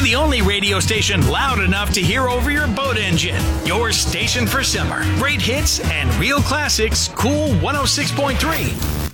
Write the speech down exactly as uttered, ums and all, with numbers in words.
the only radio station loud enough to hear over your boat engine. Your station for summer. Great hits and real classics, Cool one oh six point three.